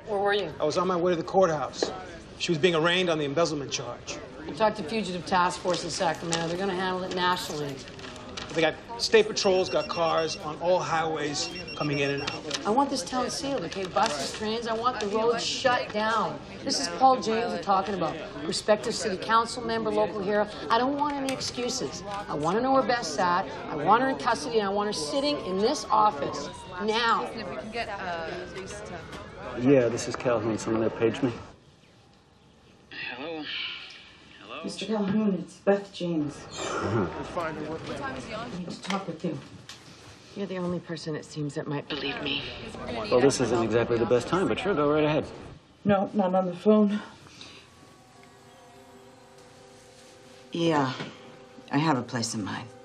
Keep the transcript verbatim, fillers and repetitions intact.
Where were you? I was on my way to the courthouse. She was being arraigned on the embezzlement charge. I talked to Fugitive Task Force in Sacramento. They're going to handle it nationally. They got state patrols, got cars on all highways coming in and out. I want this town sealed, okay? Buses, trains, I want the roads shut down. This is Paul James we're talking about. Prospective city council member, local hero. I don't want any excuses. I want to know where Beth's at. I want her in custody, and I want her sitting in this office now. If we can get uh, at least. Uh... Yeah, this is Calhoun. Someone there paged me. Hello. Hello. Mister Calhoun, it's Beth James. What time is he on? I need to talk with you. You're the only person, it seems, that might believe me. Well, this isn't exactly the best time, but sure, go right ahead. No, not on the phone. Yeah, I have a place in mind.